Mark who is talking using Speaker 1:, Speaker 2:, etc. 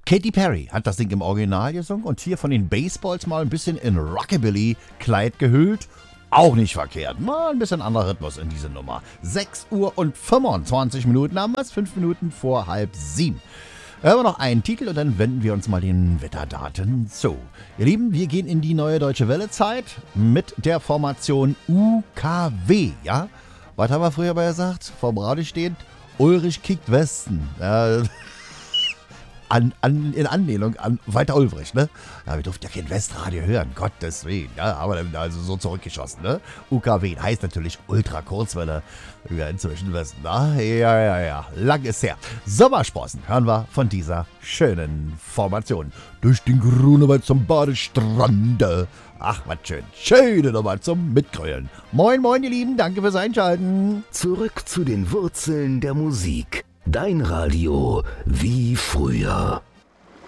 Speaker 1: Katy Perry hat das Ding im Original gesungen und hier von den Baseballs mal ein bisschen in Rockabilly-Kleid gehüllt. Auch nicht verkehrt. Mal ein bisschen anderer Rhythmus in diese Nummer. 6 Uhr und 25 Minuten haben wir es, 5 Minuten vor 6:30. Hören wir noch einen Titel und dann wenden wir uns mal den Wetterdaten zu. Ihr Lieben, wir gehen in die neue Deutsche Welle-Zeit mit der Formation UKW. Ja? Was haben wir früher mal gesagt? Vorm Radio steht, Ulrich kickt Westen. In Anlehnung an Walter Ulbricht, ne? Ja, wir durften ja kein Westradio hören, Gottes Willen. Ja, aber dann also so zurückgeschossen, ne? UKW heißt natürlich Ultra-Kurzwelle. Wir inzwischen wissen, na? Ja. Lang ist her. Sommersprossen hören wir von dieser schönen Formation. Durch den Grunewald zum Badestrande. Ach, was schön. Schöne Nummer zum Mitgrölen. Moin, moin, ihr Lieben. Danke fürs Einschalten.
Speaker 2: Zurück zu den Wurzeln der Musik. Dein Radio wie früher.